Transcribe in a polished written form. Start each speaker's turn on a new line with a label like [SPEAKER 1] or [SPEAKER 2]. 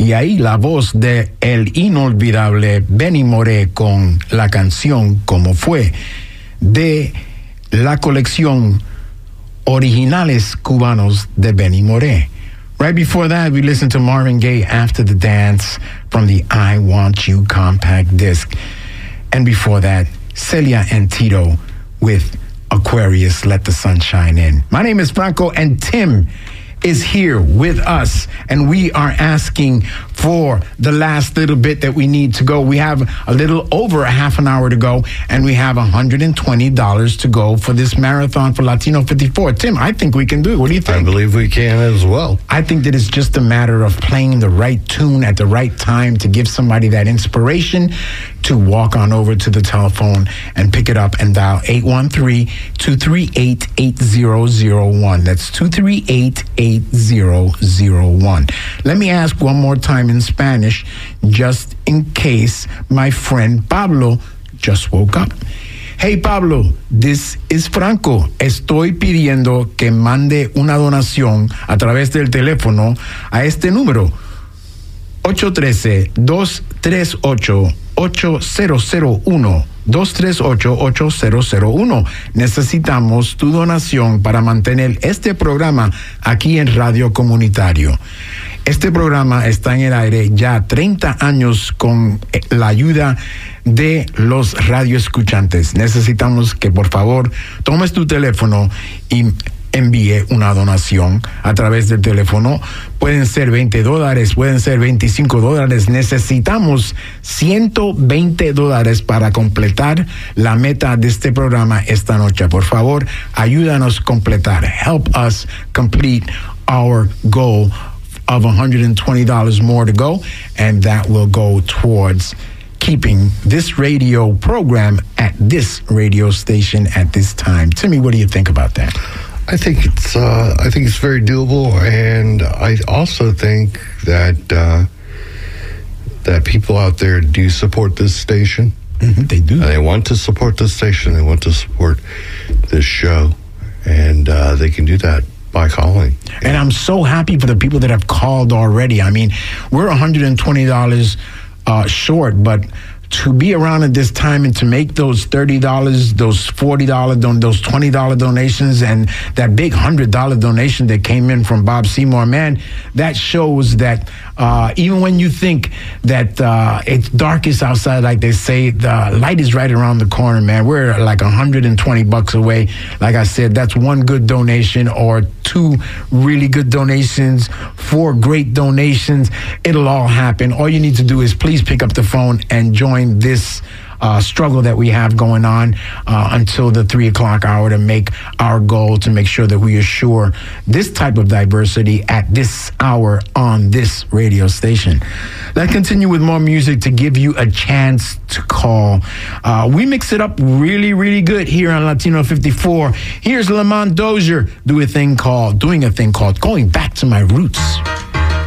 [SPEAKER 1] Y ahí la voz de el inolvidable Benny Moré con la canción Como Fue de la colección Originales Cubanos de Benny Moré. Right before that, we listened to Marvin Gaye, After the Dance, from the I Want You compact disc. And before that, Celia and Tito with Aquarius, Let the Sun Shine In. My name is Franco, and Tim is here with us, and we are asking for the last little bit that we need to go. We have a little over a half an hour to go, and we have $120 to go for this marathon for Latino 54. Tim, I think we can do it. What do you think?
[SPEAKER 2] I believe we can as well.
[SPEAKER 1] I think that it's just a matter of playing the right tune at the right time to give somebody that inspiration to walk on over to the telephone and pick it up and dial 813-238-8001. That's 238-8001. Let me ask one more time in Spanish, just in case my friend Pablo just woke up. Hey Pablo, this is Franco. Estoy pidiendo que mande una donación a través del teléfono a este número 813-238-8001. 238-8001. Necesitamos tu donación para mantener este programa aquí en Radio Comunitario. Este programa está en el aire ya 30 años con la ayuda de los radioescuchantes. Necesitamos que por favor tomes tu teléfono y envíe una donación a través del teléfono. Pueden ser $20, pueden ser $25. Necesitamos $120 para completar la meta de este programa esta noche. Por favor, ayúdanos a completar. Help us complete our goal of $120 more to go, and that will go towards keeping this radio program at this radio station at this time. Timmy, what do you think about that?
[SPEAKER 2] I think it's very doable, and I also think that that people out there do support this station.
[SPEAKER 1] Mm-hmm, they do.
[SPEAKER 2] They want to support this station. They want to support this show, and they can do that by calling.
[SPEAKER 1] And I'm so happy for the people that have called already. I mean, we're $120 short, but to be around at this time and to make those $30, those $40, those $20 donations, and that big $100 donation that came in from Bob Seymour, man, that shows that even when you think that it's darkest outside, like they say, the light is right around the corner, man. We're like $120 away. Like I said, that's one good donation or two really good donations, 4 great donations. It'll all happen. All you need to do is please pick up the phone and join this struggle that we have going on until the 3 o'clock hour to make our goal, to make sure that we assure this type of diversity at this hour on this radio station. Let's continue with more music to give you a chance to call. We mix it up really, really good here on Latino 54. Here's Lamont Dozier doing a thing called Going Back to My Roots.